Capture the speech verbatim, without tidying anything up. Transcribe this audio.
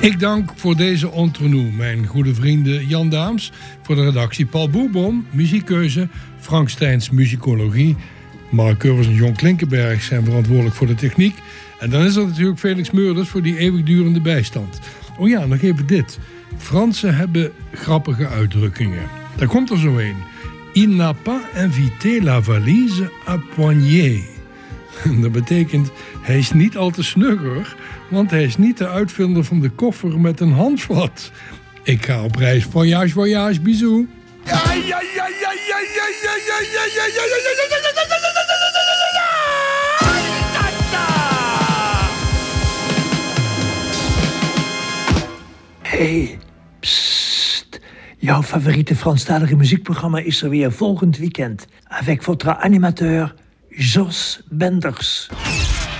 Ik dank voor deze entre-nous mijn goede vrienden Jan Daams, voor de redactie Paul Boerbom, muziekkeuze, Frank Steins muzikologie, Mark Curvers en John Klinkenberg zijn verantwoordelijk voor de techniek. En dan is er natuurlijk Felix Meurders voor die eeuwigdurende bijstand. Oh ja, nog even dit. Fransen hebben grappige uitdrukkingen. Daar komt er zo een. Il n'a pas invité la valise à poignée. Dat betekent, hij is niet al te snugger, want hij is niet de uitvinder van de koffer met een handvat. Ik ga op reis. Voyage, voyage, bisous. Hey, psst. Jouw favoriete Franstalige muziekprogramma is er weer volgend weekend. Avec votre animateur, Jos Benders.